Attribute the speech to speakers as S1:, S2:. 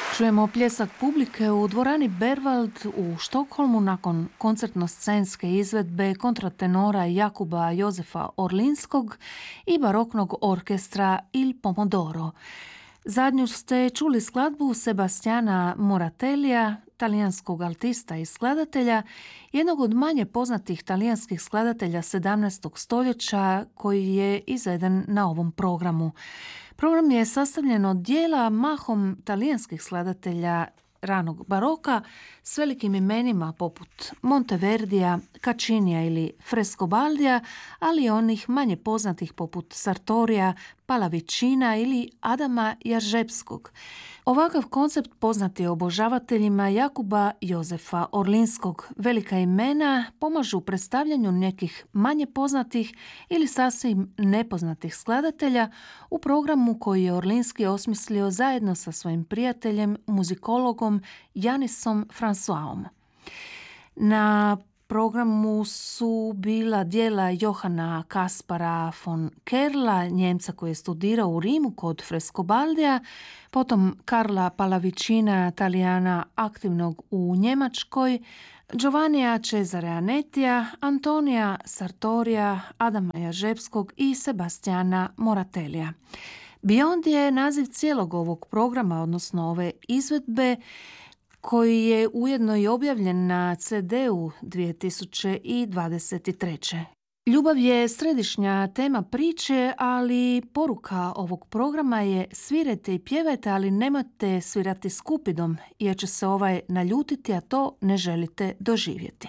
S1: Čujemo pljesak publike u dvorani Berwald u Štokholmu nakon koncertno-scenske izvedbe kontratenora Jakuba Jozefa Orlinskog i baroknog orkestra Il Pomodoro. Zadnju ste čuli skladbu Sebastiana Moratelija, talijanskog altista i skladatelja, jednog od manje poznatih talijanskih skladatelja 17. stoljeća koji je izveden na ovom programu. Program je sastavljen od dijela mahom talijanskih skladatelja ranog baroka s velikim imenima poput Monteverdija, Cacinija ili Frescobaldija, ali i onih manje poznatih poput Sartorija, Pallavicina ili Adama Jaržepskog. Ovakav koncept poznat je obožavateljima Jakuba Jozefa Orlinskog. Velika imena pomažu u predstavljanju nekih manje poznatih ili sasvim nepoznatih skladatelja u programu koji je Orlinski osmislio zajedno sa svojim prijateljem, muzikologom Janisom Francoisom. Na programu su bila djela Johana Kaspara von Kerla, Njemca koji je studirao u Rimu kod Frescobaldija, potom Karla Pallavicina, Talijana aktivnog u Njemačkoj, Giovannija Cesarea Netija, Antonija Sartorija, Adama Jaržepskog i Sebastiana Moratelija. Beyond je naziv cijelog ovog programa, odnosno ove izvedbe, koji je ujedno i objavljen na CD-u 2023. Ljubav je središnja tema priče, ali poruka ovog programa je svirajte i pjevajte, ali nemojte svirati s Kupidom, jer će se ovaj naljutiti, a to ne želite doživjeti.